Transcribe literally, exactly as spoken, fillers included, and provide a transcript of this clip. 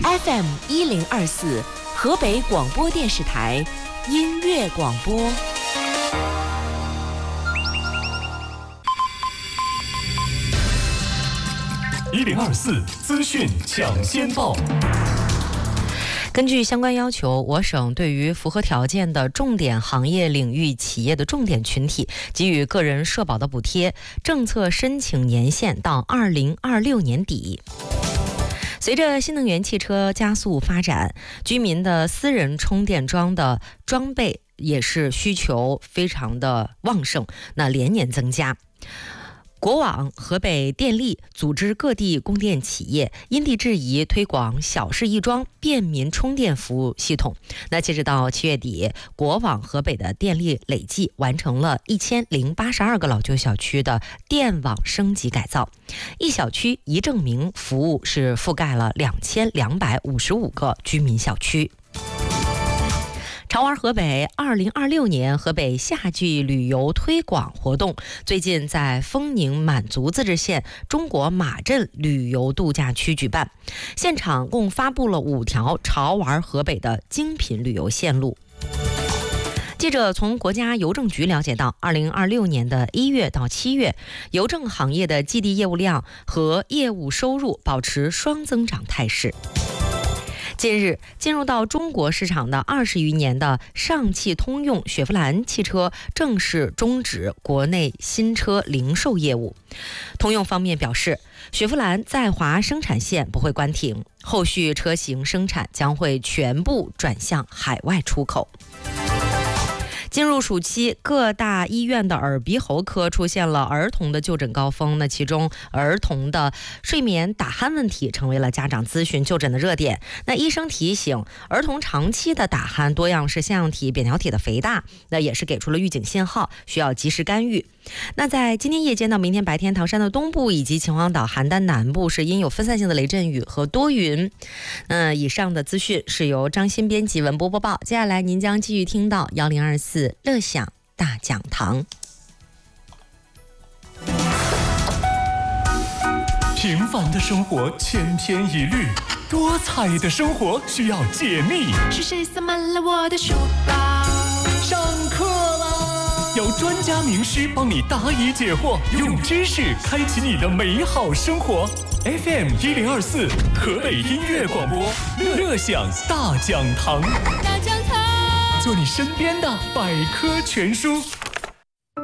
F M 一零二四，河北广播电视台音乐广播。 一零二四资讯抢先报。 根据相关要求，我省对于符合条件的重点行业领域企业的重点群体给予个人社保的补贴，政策申请年限到二零二六年底。随着新能源汽车加速发展，居民的私人充电桩的装备也是需求非常的旺盛，那连年增加。国网、河北电力组织各地供电企业因地制宜推广小事一桩便民充电服务系统。那截止到七月底，国网河北的电力累计完成了一千零八十二个老旧小区的电网升级改造，一小区一证明服务是覆盖了两千两百五十五个居民小区。潮玩河北二零二六年河北夏季旅游推广活动最近在丰宁满族自治县中国马镇旅游度假区举办，现场共发布了五条潮玩河北的精品旅游线路。记者从国家邮政局了解到，二零二六年的一月到七月，邮政行业的寄递业务量和业务收入保持双增长态势。近日，进入到中国市场的二十余年的上汽通用雪佛兰汽车正式终止国内新车零售业务。通用方面表示，雪佛兰在华生产线不会关停，后续车型生产将会全部转向海外出口。进入暑期，各大医院的耳鼻喉科出现了儿童的就诊高峰，那其中儿童的睡眠打鼾问题成为了家长咨询就诊的热点。那医生提醒，儿童长期的打鼾多样是腺样体、扁桃体的肥大，那也是给出了预警信号，需要及时干预。那在今天夜间到明天白天，唐山的东部以及秦皇岛、邯郸南部是因有分散性的雷阵雨和多云。呃，以上的资讯是由张鑫编辑文播播报。接下来您将继续听到幺零二四乐享大讲堂。 平凡的生活千篇一律，多彩的生活需要解密。 是谁塞满了我的书包？ 上课啦！有专家名师帮你答疑解惑，用知识开启你的美好生活。F M 一零二四，河北音乐广播，乐享大讲堂。 大讲堂， 做你身边的百科全书。